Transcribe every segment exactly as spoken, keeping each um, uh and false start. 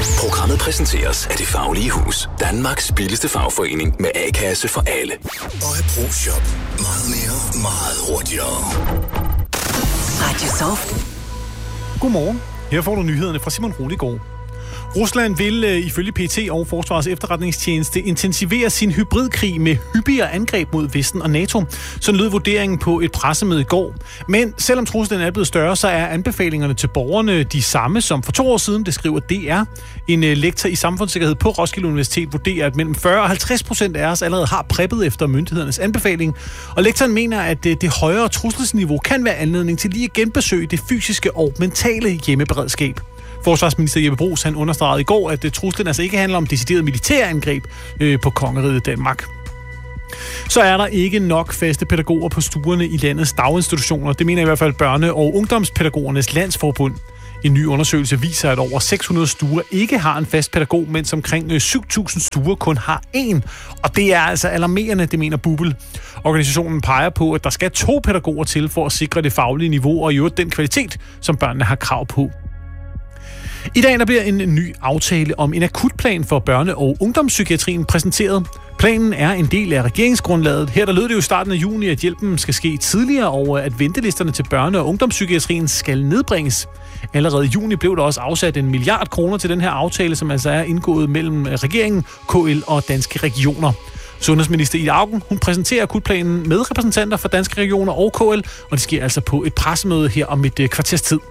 Programmet præsenteres af Det Faglige Hus. Danmarks billigste fagforening med A-kasse for alle. Og et ProShop. Meget mere, meget hurtigere. Radio Soft. Godmorgen. Her får du nyhederne fra Simon Roligård. Rusland vil øh, ifølge P T og Forsvarets efterretningstjeneste intensivere sin hybridkrig med hyppigere angreb mod Vesten og NATO. Sådan lød vurderingen på et pressemøde i går. Men selvom truslen er blevet større, så er anbefalingerne til borgerne de samme som for to år siden, det skriver D R. En øh, lektor i samfundssikkerhed på Roskilde Universitet vurderer, at mellem fyrre og halvtreds procent af os allerede har preppet efter myndighedernes anbefaling. Og lektoren mener, at øh, det højere trusselsniveau kan være anledning til lige at genbesøge det fysiske og mentale hjemmeberedskab. Forsvarsminister Jeppe Bruus, han understregede i går, at truslen altså ikke handler om decideret militærangreb øh, på kongeriget Danmark. Så er der ikke nok faste pædagoger på stuerne i landets daginstitutioner. Det mener i hvert fald Børne- og Ungdomspædagogernes Landsforbund. En ny undersøgelse viser, at over seks hundrede stuer ikke har en fast pædagog, mens omkring syv tusind stuer kun har én. Og det er altså alarmerende, det mener Bubel. Organisationen peger på, at der skal to pædagoger til for at sikre det faglige niveau og i øvrigt den kvalitet, som børnene har krav på. I dag der bliver en ny aftale om en akutplan for børne- og ungdomspsykiatrien præsenteret. Planen er en del af regeringsgrundlaget. Her der lød det jo i starten af juni, at hjælpen skal ske tidligere, og at ventelisterne til børne- og ungdomspsykiatrien skal nedbringes. Allerede i juni blev der også afsat en milliard kroner til den her aftale, som altså er indgået mellem regeringen, K L og Danske Regioner. Sundhedsminister Ida Auken, hun præsenterer akutplanen med repræsentanter for Danske Regioner og K L, og det sker altså på et pressemøde her om et kvarters tid.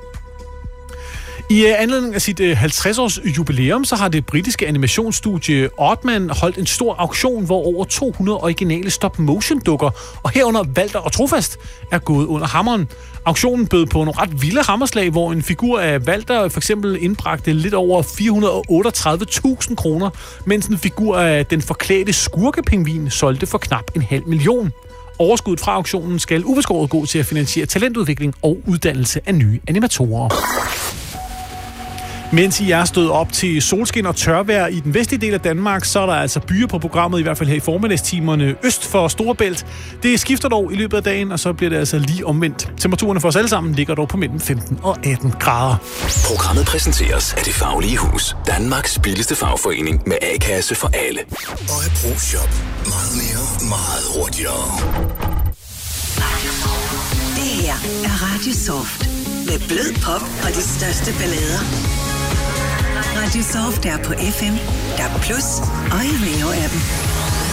I anledning af sit halvtreds-års jubilæum, så har det britiske animationsstudie Aardman holdt en stor auktion, hvor over to hundrede originale stop-motion-dukker, og herunder Walter og Trofast, er gået under hammeren. Auktionen bød på nogle ret vilde hammerslag, hvor en figur af Walter for eksempel indbragte lidt over fire hundrede og otteogtredive tusind kroner, mens en figur af den forklædte skurkepingvin solgte for knap en halv million. Overskuddet fra auktionen skal ubeskåret gå til at finansiere talentudvikling og uddannelse af nye animatorer. Mens I er stået op til solskin og tørvejr i den vestlige del af Danmark, så er der altså byer på programmet, i hvert fald her i formiddagstimerne øst for Storebælt. Det skifter dog i løbet af dagen, og så bliver det altså lige omvendt. Temperaturerne for os alle sammen ligger dog på mellem femten og atten grader. Programmet præsenteres af Det Faglige Hus. Danmarks billigste fagforening med A-kasse for alle. Og et ProShop. Meget mere, meget hurtigere. Det her er Radio Soft. Med blød pop og de største ballader. Radio Soft er på F M, D A B plus og i Rio-appen.